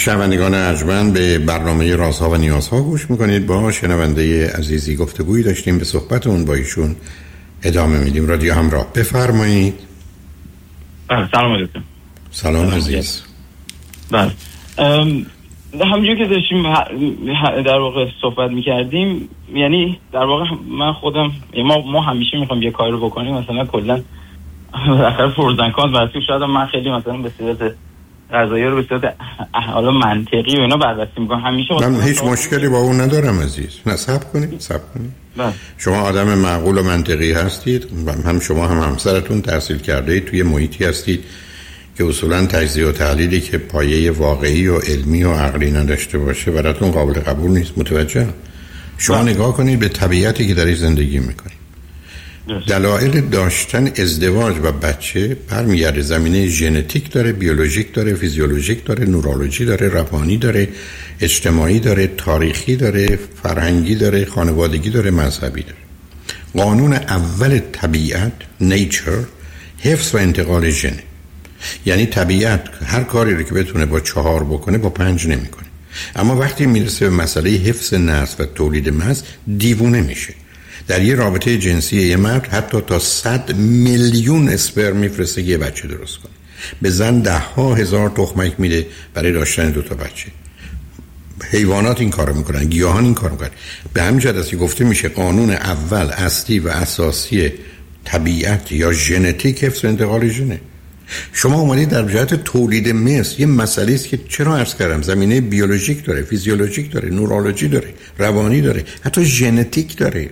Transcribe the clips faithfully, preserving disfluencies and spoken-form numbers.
شنوندگان ارجمند به برنامه رازها و نیازها گوش میکنید. با شنونده عزیزی گفتگویی داشتیم، به صحبت اون با ایشون ادامه میدیم. رادیو همراه، بفرمایید. سلام علیکم. سلام عزیز. بله، همونجور که داشتیم در واقع صحبت میکردیم، یعنی در واقع من خودم ما ما همیشه میخوام یه کاری رو بکنیم، مثلا کلا بالاخره فرزنکان واسه شاید من خیلی مثلا به صورت قضایی رو به صورت حالا منطقی و اینا بررسی میکنم همیشه. من هیچ مشکلی با اون ندارم عزیز. نه صبر کنید صبر کنید. بله. شما آدم معقول و منطقی هستید، هم شما هم همسرتون تحصیل کرده اید، توی محیطی هستید که اصولا تجزیه و تحلیلی که پایه واقعی و علمی و عقلی نداشته باشه براتون قابل قبول نیست. متوجه؟ شما بله. نگاه کنید به طبیعتی که درش زندگی میکنید. دلایل داشتن ازدواج و بچه برمیگرده زمینه ژنتیک داره، بیولوژیک داره، فیزیولوژیک داره، نورولوژی داره، روانی داره، اجتماعی داره، تاریخی داره، فرهنگی داره، خانوادگی داره، مذهبی داره. قانون اول طبیعت نیچر حفظ و انتقال ژن، یعنی طبیعت هر کاری رو که بتونه با چهار بکنه با پنج نمیکنه. اما وقتی میرسه به مسئله حفظ نسل و تولید محض دیوونه میشه. در یه رابطه جنسی یه مرد حتی تا صد میلیون اسپرم میفرسته یه بچه درست کنه. به زن ده ها هزار تخمک میده برای داشتن دو تا بچه. حیوانات این کارو میکنن، گیاهان این کارو میکنن. به همین جهت است گفته میشه قانون اول اصلی و اساسی طبیعت یا ژنتیک حفظ و انتقال ژنه. شما اومدید در جهت تولید مثل یه مسئله است که چرا عرض کردم زمینه بیولوژیک داره، فیزیولوژیک داره، نورولوژی داره، روانی داره، حتی ژنتیک داره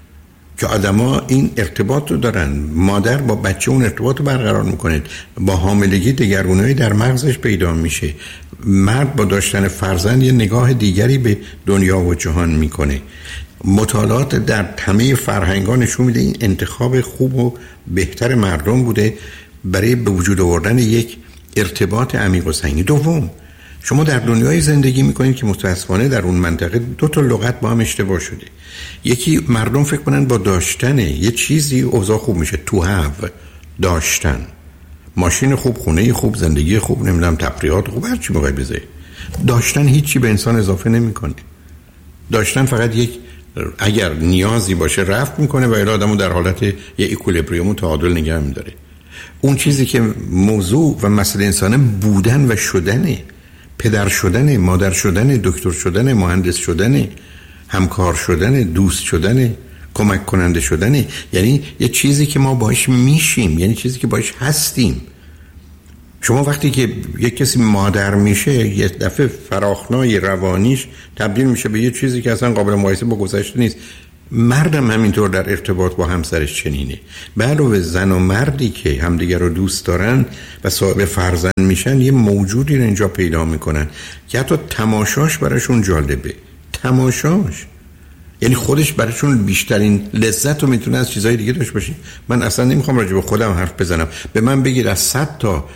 که آدما این ارتباط رو دارن. مادر با بچه اون ارتباط رو برقرار میکنه، با حاملگی دگرگونی‌های در مغزش پیدا میشه. مرد با داشتن فرزند یه نگاه دیگری به دنیا و جهان میکنه. مطالعات در همه فرهنگ‌ها نشون میده این انتخاب خوب و بهتر مردم بوده برای به وجود آوردن یک ارتباط عمیق و صمیمی. دوم، شما در دنیای زندگی میکنید که متاسفانه در اون منطقه دو تا لغت با هم اشتباه شده. یکی مردم فکر کنن با داشتن یه چیزی اوضاع خوب میشه. تو have، داشتن، ماشین خوب، خونه خوب، زندگی خوب، نمیدونم تفریحات خوب، هر چی میخوای بذاری. داشتن هیچی به انسان اضافه نمیکنه. داشتن فقط یک اگر نیازی باشه رفع میکنه و الی آدمو در حالت یه اکولیبریوم و تعادل نگه میداره. اون چیزی که موضوع و مسئله انسانه بودن و شدنه، پدر شدن، مادر شدن، دکتر شدن، مهندس شدن، همکار شدن، دوست شدن، کمک کننده شدن. یعنی یه چیزی که ما باش میشیم، یعنی چیزی که باش هستیم. شما وقتی که یک کسی مادر میشه یه دفعه فراخنای روانیش تبدیل میشه به یه چیزی که اصلا قابل مقایسه با گذشته نیست. مردم همینطور در ارتباط با همسرش چنینه. به علاوه زن و مردی که همدیگر رو دوست دارن و صاحب فرزند میشن یه موجودی رو اینجا پیدا میکنن که حتی تماشاش براشون جالبه. تماشاش یعنی خودش براشون بیشترین لذت رو میتونه از چیزهای دیگه داشته باشه. من اصلا نمیخوام راجع به خودم حرف بزنم. به من بگید از صد تا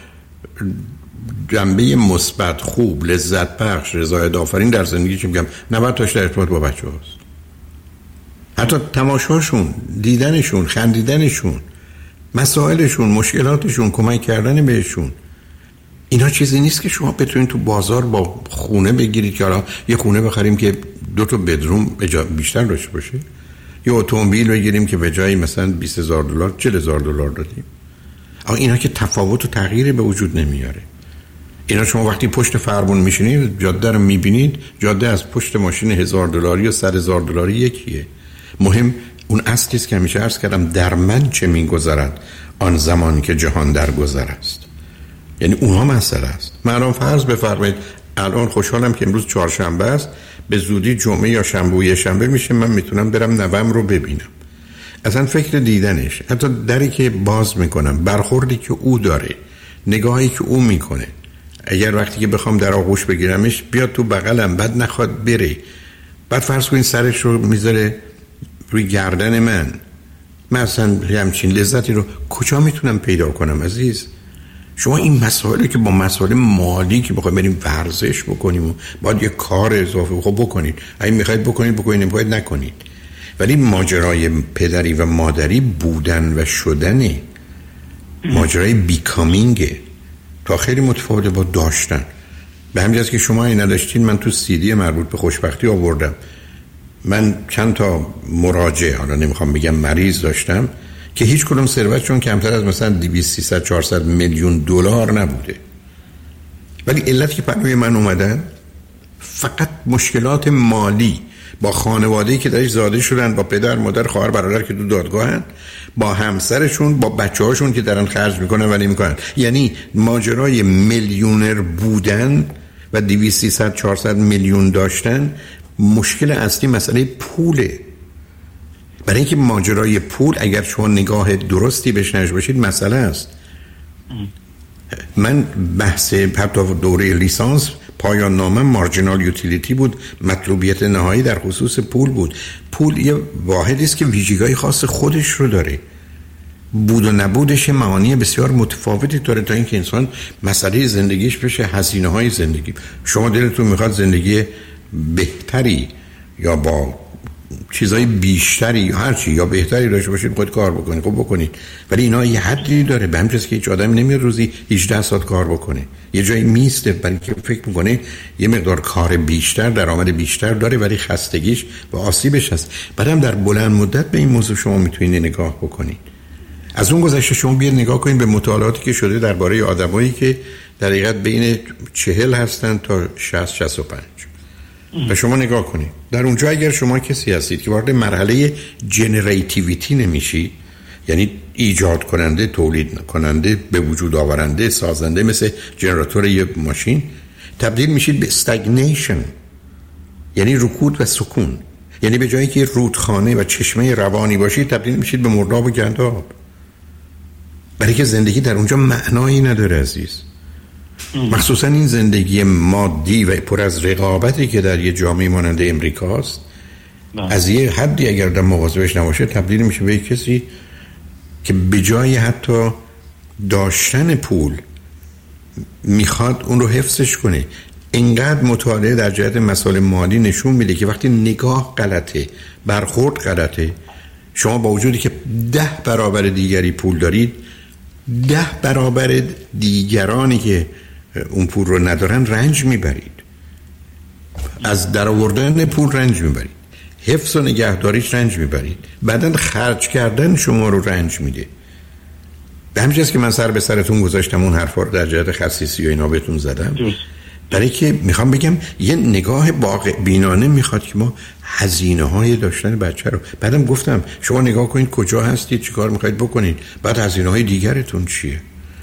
جنبه مثبت، خوب، لذت بخش، رضایت آفرین در زندگی چی میگم نود تاش در ارتباط با بچه هاست. حتی تماشاشون، دیدنشون، خندیدنشون، مسائلشون، مشکلاتشون، کمک کردن بهشون. اینا چیزی نیست که شما بتونید تو بازار با خونه بگیرید که حالا یه خونه بخریم که دو تا بدروم بیشتر داشته باشه، یه اتومبیل بگیریم که به جای مثلا بیست هزار دلار چهل هزار دلار دادیم. اما اینا که تفاوت و تغییری به وجود نمیاره. اینا شما وقتی پشت فرمون میشینید جاده رو میبینید، جاده از پشت ماشین هزار دلاری و صد هزار دلاری یکیه. مهم اون اصلی است که همیشه عرض کردم در من چه میگذرد آن زمانی که جهان در گذر است. یعنی اونها مسئله است. من الان فرض بفرمایید الان خوشحالم که امروز چهارشنبه است، به زودی جمعه یا شنبه و یه شنبه میشه من میتونم برم نوام رو ببینم. اصلا فکر دیدنش، حتی دری که باز میکنم، برخوردی که او داره، نگاهی که او میکنه، اگر وقتی که بخوام در آغوش بگیرمش بیاد تو بغلم بعد نخواد بره، بعد فرض کنید سرش رو میذاره روی گردن من، من اصلا همچین لذتی رو کجا میتونم پیدا کنم عزیز؟ شما این مسائلی که با مسائل مالی که بخواید بریم ورزش بکنیم و باید یه کار اضافه خب بکنید، اگه میخواید بکنید بکنید، نمیخواید نکنید. ولی ماجرای پدری و مادری بودن و شدنه، ماجرای بیکامینگه، تا خیلی متفاوته با داشتن. به همین جاست که شما این نداشتین، من تو سیدی مربوط به خوشبختی آوردم. من چند تا مراجع، حالا نمیخوام بگم مریض، داشتم که هیچ کدوم ثروتشون کمتر از مثلا دویست سیصد چهارصد میلیون دلار نبوده، ولی علت که پنوی من اومدن فقط مشکلات مالی با خانواده‌ای که درش زاده شدن، با پدر مادر خواهر برادر که تو دادگاهن، با همسرشون، با بچه‌هاشون که دارن خرج میکنن و نمیکنن. یعنی ماجرای میلیونر بودن و دویست سیصد چهارصد میلیون داشتن، مشکل اصلی مسئله پوله. برای اینکه ماجرای پول اگر شما نگاه درستی بهش نداشته باشید مسئله است. من بحث حتی دوره لیسانس پایان نامه مارجینال یوتیلیتی بود، مطلوبیت نهایی در خصوص پول بود. پول یه واحدی است که ویژگی‌های خاص خودش رو داره، بود و نبودش معانی بسیار متفاوتی داره تا اینکه انسان مسئله زندگیش بشه هزینه‌های زندگی. شما دلتون میخواد زندگی بهتری یا با چیزای بیشتری یا هر چی یا بهتری داشته باشید، خود کار بکنید، خب بکنید، ولی اینا یه حدی داره. به همین جاست که هیچ آدمی نمیاد روزی هجده ساعت کار بکنه، یه جایی میسته، برای که فکر میکنه یه مقدار کار بیشتر درآمد بیشتر داره، ولی خستگیش و آسیبش هست. بعدم در بلند مدت به این موضوع شما میتونید نگاه بکنید. از اون گذشته شما بیاید نگاه کنید به مطالعاتی که شده درباره آدمایی که در حقیقت بین چهل هستن تا شصت شصت و پنج و شما نگاه کنید در اونجا اگر شما کسی هستید که وارد مرحله جنریتیویتی نمیشی، یعنی ایجاد کننده، تولید کننده، به وجود آورنده، سازنده، مثل جنراتور یه ماشین، تبدیل میشید به استگنیشن، یعنی رکود و سکون. یعنی به جایی که رودخانه و چشمه روانی باشید تبدیل میشید به مرداب و گنداب، برای که زندگی در اونجا معنایی نداره عزیز. مخصوصا این زندگی مادی و پر از رقابتی که در یه جامعه مانند امریکاست، از یه حدی اگر در مواظبش نباشه تبدیل میشه به کسی که به جای حتی داشتن پول میخواد اون رو حفظش کنه. اینقدر مطالعه در جهت مسائل مالی نشون میده که وقتی نگاه غلطه، برخورد غلطه، شما با وجودی که ده برابر دیگری پول دارید، ده برابر دیگرانی که اون پول رو ندارن رنج میبرید. از در آوردن پول رنج میبرید، حفظ و نگهداریش رنج میبرید، بعدن خرج کردن شما رو رنج میده. به همین جاست که من سر به سرتون گذاشتم اون حرفا رو در جهت خصیصی و اینا بهتون زدم، برای که میخوام بگم یه نگاه واقع بینانه میخواد که ما هزینه های داشتن بچه رو، بعدم گفتم شما نگاه کنید کجا هستید، چی کار میخواید بکنید، بعد هزینه های دیگرتون چیه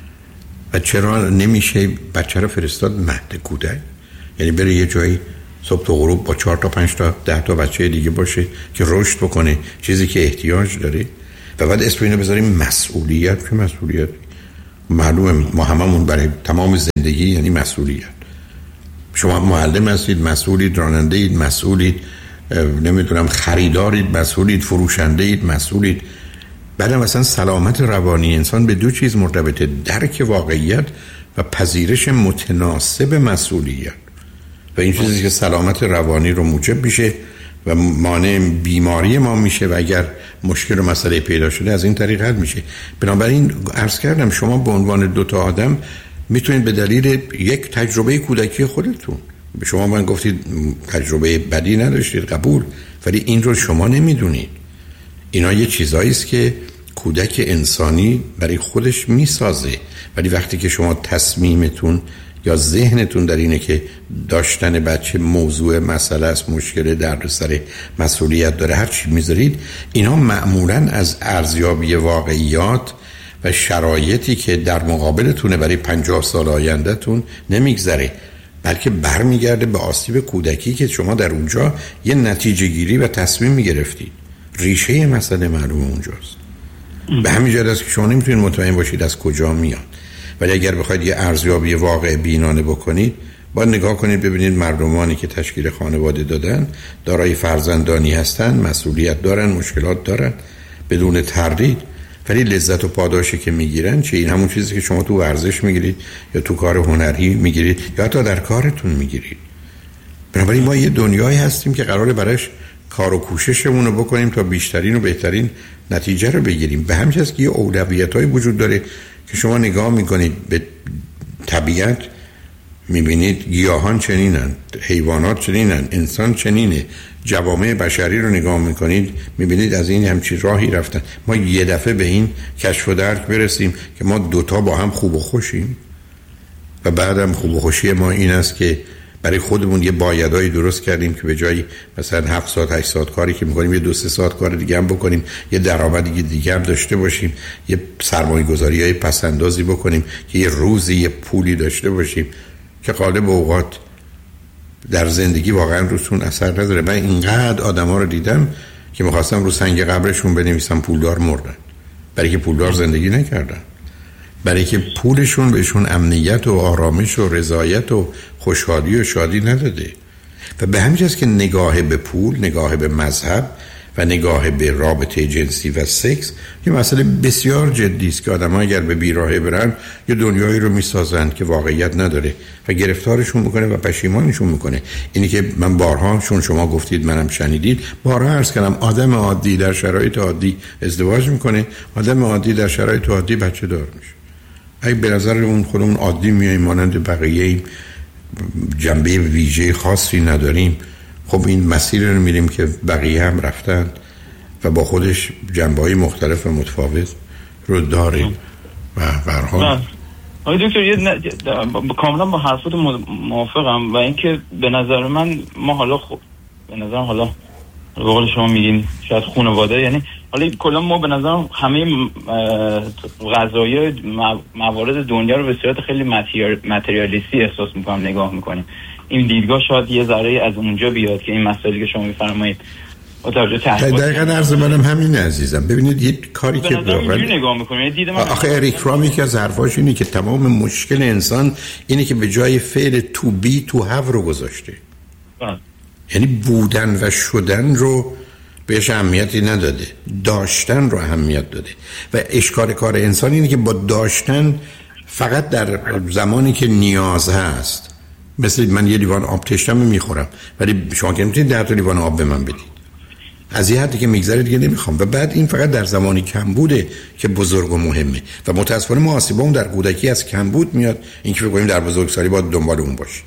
و چرا نمیشه بچه رو فرستاد مهد کودک، یعنی بره یه جایی صبح تا غروب با چهار تا پنج تا ده تا بچه دیگه باشه که رشد بکنه چیزی که احتیاج داره، و بعد اسم اینو بذاریم مسئولیت. که مسئولیت معلومه ما هممون برای تمام زندگی یعنی مسئولیت. شما معلم هستید، مسئولید، راننده اید، مسئولید، نمیدونم خریدارید، مسئولید، فروشنده اید، مسئولید. بعدم مثلا سلامت روانی انسان به دو چیز مرتبطه: درک واقعیت و پذیرش متناسب مسئولیت. و این چیزی که سلامت روانی رو موجب میشه و مانع بیماری ما میشه و اگر مشکل و مسئله پیدا شده از این طریق حل میشه. بنابراین عرض کردم شما به عنوان دو تا آدم میتونید به دلیل یک تجربه کودکی خودتون، به شما من گفتید تجربه بدی نداشتید، قبول، ولی این رو شما نمیدونید. اینا یه چیزایی است که کودک انسانی برای خودش میسازه، ولی وقتی که شما تصمیمتون یا ذهنتون در اینه که داشتن بچه موضوع مسئله است، مشکل، دردسر، مسئولیت داره، هر چی میذارید، اینا معمولاً از ارزیابی واقعیات و شرایطی که در مقابلتونه برای پنجاه سال آیندهتون نمیگذره، بلکه برمیگرده به آسیب کودکی که شما در اونجا یه نتیجه گیری و تصمیم میگرفتید. ریشه مسئله معلوم اونجاست. به همین جهت است که شما نمیتونید مطمئن باشید از کجا میاد، ولی اگر بخواید یه ارزیابی واقع بینانه بکنید، باید نگاه کنید ببینید مردمانی که تشکیل خانواده دادن دارای فرزندانی هستن، مسئولیت دارن، مشکلات دارن، بدون تردید، ولی لذت و پاداشی که میگیرن چه؟ این همون چیزی که شما تو ورزش میگیرید یا تو کار هنری میگیرید یا حتی در کارتون میگیرید. بنابراین ما یه دنیایی هستیم که قراره براش کار و کوششمون رو بکنیم تا بیشترین و بهترین نتیجه رو بگیریم. به همین جاست که یه اولویت‌های وجود داره که شما نگاه میکنید به طبیعت میبینید گیاهان چنینن، حیوانات چنینن، انسان چنینه، جوامع بشری رو نگاه میکنید میبینید از این همچین راهی رفتن. ما یه دفعه به این کشف و درک برسیم که ما دوتا با هم خوب و خوشیم و بعدم خوب و خوشی ما این است که برای خودمون یه بایدایی درست کردیم که به جای مثلا هفت ساعت هشت ساعت کاری که میکنیم یه دو سه ساعت کار دیگه هم بکنیم، یه درآمدی دیگه هم داشته باشیم، یه سرمایه‌گذاری های پسندازی بکنیم که یه روزی یه پولی داشته باشیم که غالب اوقات در زندگی واقعا روشون اثر نداره. من اینقدر آدما رو دیدم که می‌خواستم رو سنگ قبرشون بنویسم پولدار مردن، برای که پولدار زندگی نکردن، برای که پولشون بهشون امنیت و آرامش و رضایت و خوشحالی و شادی نداده. و به همین جاست که نگاه به پول، نگاه به مذهب و نگاه به رابطه جنسی و سکس یه مسئله بسیار جدی است که آدم‌ها اگر به بیراهه برن یه دنیایی رو میسازن که واقعیت نداره و گرفتارشون میکنه و پشیمانشون میکنه. اینی که من بارها چون شما گفتید منم شنیدید بارها عرض کردم آدم عادی در شرایط عادی ازدواج میکنه، آدم عادی در شرایط عادی بچه دار میشه. اگه به نظر اون خودمون عادی میاییم مانند بقیه جنبه ویژه خاصی نداریم، خب این مسیر رو میریم که بقیه هم رفتن و با خودش جنبه‌های مختلف و متفاوت رو داره و به هر حال آقای دکتر یه کاملا با حرفات موافقم و اینکه به نظر من ما حالا خب به نظر حالا به قول شما میگین شاید خانواده، یعنی حالا کلا ما به نظر همه قضایای موارد دنیا رو به صورت خیلی متریالیستی احساس میکنم نگاه میکنیم. این دیدگاه شاید یه ذره از اونجا بیاد که این مسائلی که شما میفرمایید دقیقاً عرض منم همین عزیزم. ببینید یه کاری که واقعا نگاه میکنه دیدم آخه اریک فرام یکی از حرفاش اینه که تمام مشکل انسان اینه که به جای فعل تو بی تو هاو رو گذاشته. بله. یعنی بودن و شدن رو بهش اهمیتی نداده، داشتن رو اهمیت داده و اشکال کار انسان اینه که با داشتن فقط در زمانی که نیاز هست، مثل من یه لیوان آب تشنمه میخورم ولی شما که نمیتونید ده تا لیوان آب به من بدید، از این حدی که میگذره دیگه نمیخوام. و بعد این فقط در زمانی کم بوده که بزرگ و مهمه و متاسفانه ما آسیبمون در کودکی از کم بود میاد، این که بگوییم در بزرگسالی باید دنبال اون باشیم.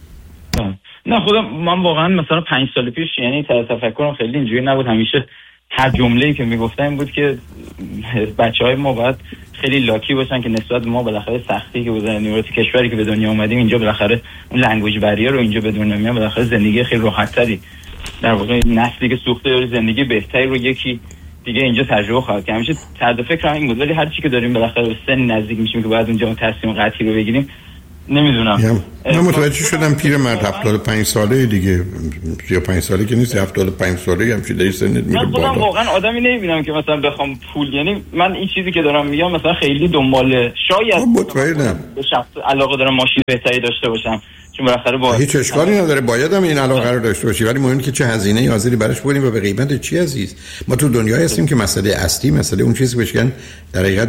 نه خودم من واقعا مثلا پنج سال پیش یعنی طرز تفکرم خیلی اینجوری نبود، همیشه هر جمله‌ای که میگفتم این بود که بچهای ما باید خیلی لاکی باشن که نسبت ما بالاخره سختی که گذروندیم تو کشوری که به دنیا اومدیم اینجا بالاخره اون لنگویج بریر رو اینجا به دنیا میاد، بالاخره زندگی خیلی راحت‌تری در واقع نسلی که سوخته داره زندگی بهتری رو یکی دیگه اینجا تجربه خواهد کرد. همیشه طرز فکر این بود ولی هر چی که داریم بالاخره به سن نزدیک میشیم که بعد اونجا اون تصمیم قطعی رو بگیریم نمیدونم. من متوجه شدم پیرمرد هفتاد و پنج ساله دیگه، سی و پنج ساله که نیست، هفتاد و پنج ساله هم شده سنت میره بالا. من واقعا آدمی نمیبینم که مثلا بخوام پول، یعنی من این چیزی که دارم میگم مثلا خیلی دنبال شاید مطمئنم به شخص علاقه دارم ماشین بهتری داشته باشم چون بالاخره با هیچ اشکالی نداره، باید هم این علاقه رو داشته باشی، ولی مهم که چه هزینه‌ای حاضری براش بدیم و به قیمت چی عزیز. ما تو دنیایی هستیم که مسئله اصلی مسئله اون چیزی بشکن در حقیقت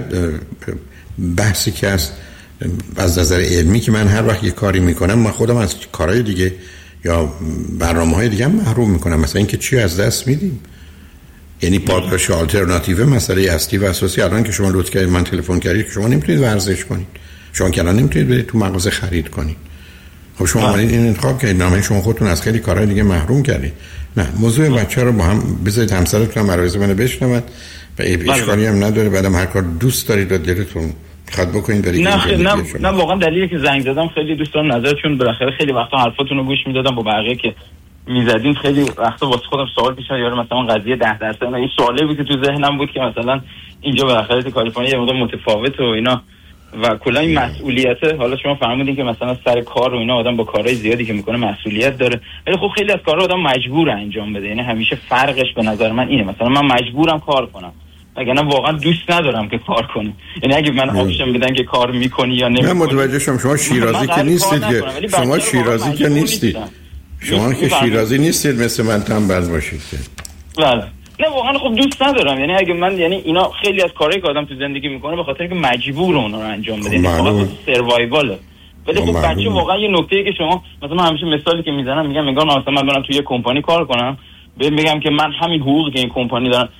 بحثی که است از نظر علمی که من هر وقت یه کاری میکنم من خودم از کارهای دیگه یا برنامه‌های دیگه هم محروم میکنم، مثلا اینکه چی از دست میدیم. یعنی پاداش آلترناتیو مسئله اصلی و اساسی. الان که شما لطف کردید من تلفن کردید که شما نمیتونید ورزش کنید، شما که الان نمیتونید برید تو مغازه خرید کنید، خب شما اومدید این انتخاب کردید، نامه شما خودتون از خیلی کارهای دیگه محروم کردید. نه موضوع بچه رو با هم بذارید همسرتون هم عرض منو بشنوید و اشکالی هم نداره، بعدم هر کار دوست دارید و دلتون خط بکنید برید. نه نه نه واقعا دلیلی که زنگ زدم خیلی دوست دارم نظرتون، بالاخره خیلی وقتا حرفاتون رو گوش میدادم با بقیه که میزدین، خیلی وقتا واسه خودم سوال پیش میاد مثلا قضیه ده درصد این سوالی بود که تو ذهنم بود که مثلا اینجا بالاخره تو کالیفرنیا یه مقدار متفاوت و اینا و کلا این مسئولیته. حالا شما فهمیدین که مثلا سر کار و اینا آدم با کارهای زیادی که میکنه مسئولیت داره، ولی خب خیلی از کارها آدم مجبور انجام بده، یعنی همیشه فرقش به نظر من اینه مثلا من مجبورم کار کنم اگر نه واقعا دوست ندارم که کار کنی، یعنی اگه من آپشن بدن که کار میکنی یا نمیکنی. من متوجه شدم شما شیرازی که نیستید که شما شیرازی که نیستید شما که شیرازی نیستید مثل من تنبل باشید که بله. نه واقعا خب دوست ندارم، یعنی اگه من یعنی اینا خیلی از کارهایی که آدم تو زندگی میکنه به خاطر اینکه مجبور اونها رو انجام بده، یعنی واقعا سروایواله. ولی خب بچه واقعا یه نکته‌ای که شما مثلا من همیشه مثالی که میزنم میگم انگار مثلا من برم توی یه کمپانی کار کنم بهم بگم که من همین حقوقی که این کمپانی دارن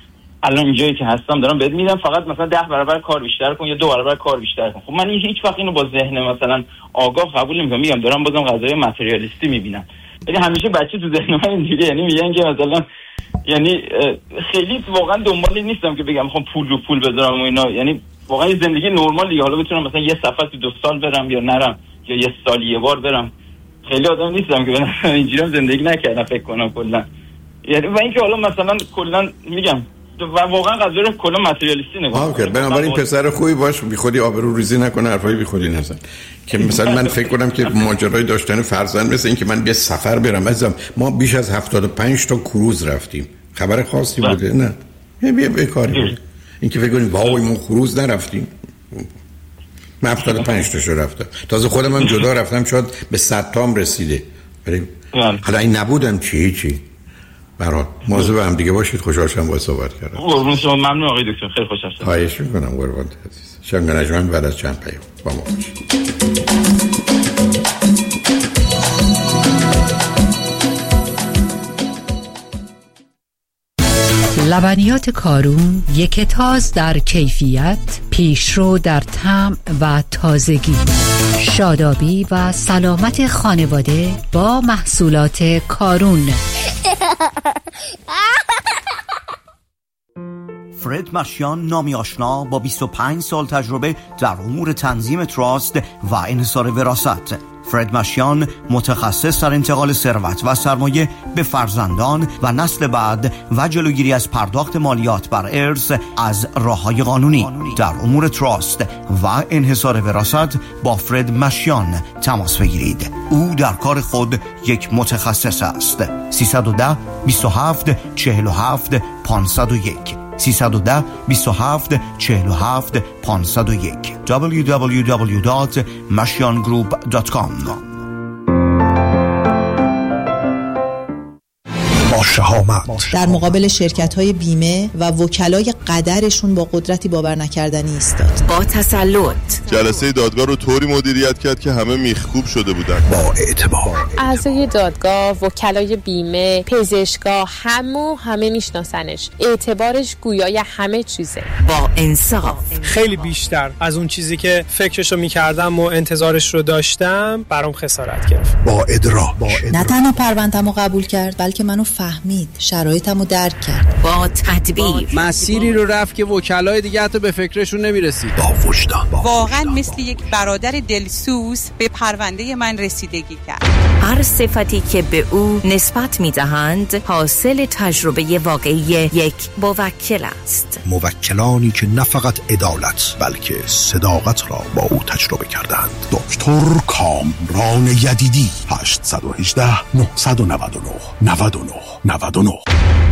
الان اینجایی که هستم دارم بهت میدم، فقط مثلا ده برابر کار بیشتر کن یا دو برابر کار بیشتر کن. خب من هیچ وقت اینو با ذهن مثلا آگاه قبول نمیکنم، میگم دارم بازم قضايا ماتریالیستی میبینم. ولی همیشه بچه تو ذهن من اینجوریه، یعنی میگن که مثلا یعنی خیلی واقعا دنبال نیستم که بگم میخوام پول رو پول بذارم و اینا، یعنی واقعا یه زندگی نرمالی، حالا بتونم مثلا یه سفر تو دو سال برم یا نرم یا یه سال یه بار برم. خیلی آدم نیستم که اینجوریام زندگی نکردم فکر کنم کلا، یعنی و اینکه حالا مثلا کلا میگم و واقعا قضیه رو کلا ماتریالیستی نگاه می‌کنم. بنابراین پسر خوبی باش، بی خودی آبرو ریزی نکنه، حرفای بی خودی نزن. که مثلا من فکر کنم که ماجرای داشتن فرزند مثل این که من یه سفر برم، عزیزم ما بیش از هفتاد و پنج تا کروز رفتیم، خبر خاصی بوده؟ نه یه بیکاری بود. این که فکر کنیم وای ما کروز نرفتیم، من هفتاد و پنج تاشو رفتم، تازه خودم هم جدا رفتم، شاید به صد تام رسیده. بریم حالا این نبودم چی چی برات موضوع هم دیگه باشید. خوشحال شدم باهات صحبت کردم. قربون شما، ممنون آقای دکتر، خیلی خوشحال شدم. خواهش می‌کنم قربانت عزیز. شنگ نجمن بعد از چند پیام با ما باشید. لبنیات کارون یک تاز در کیفیت، پیشرو در طعم و تازگی، شادابی و سلامت خانواده با محصولات کارون. فرد مشیان، نامی آشنا با بیست و پنج سال تجربه در امور تنظیم تراست و انحصار وراثت. فرد مشیان متخصص در انتقال ثروت و سرمایه به فرزندان و نسل بعد و جلوگیری از پرداخت مالیات بر ارث از راه‌های قانونی. در امور تراست و انحصار وراثت با فرد مشیان تماس بگیرید. او در کار خود یک متخصص است. سیصد و ده بیست و هفت چهل و هفت پانصد و یک سیصد و ده بیست و هفت چهل و هفت پانصد و یک دبلیو دبلیو دبلیو دات مشیان گروپ دات کام. شهامت در مقابل شرکت‌های بیمه و وکلای قدرشون با قدرتی باور نکردنی ایستاد. با تسلط جلسه دادگاه رو طوری مدیریت کرد که همه میخکوب شده بودن. با اعتبار اعضای دادگاه، وکلای بیمه، پزشکا، همو همه میشناسنش. اعتبارش گویای همه چیزه. با انصاف، خیلی بیشتر از اون چیزی که فکرشو میکردم و انتظارش رو داشتم برام خسارت گرفت. با ادراک، نه تنها پرونده‌مو قبول کرد بلکه منو فهمید، شرایطمو درک کرد. با تدبیر، مسیری رو رفت که وکلای دیگه حتی به فکرشون نمیرسید. با وجدان، واقعا مثل یک برادر دلسوز به پرونده من رسیدگی کرد. هر صفتی که به او نسبت میدهند حاصل تجربه واقعی یک موکل است. موکلانی که نه فقط عدالت بلکه صداقت را با او تجربه کردند. دکتر کامران یدیدی. هشت یک هشت نه نه نه نه نه نه نه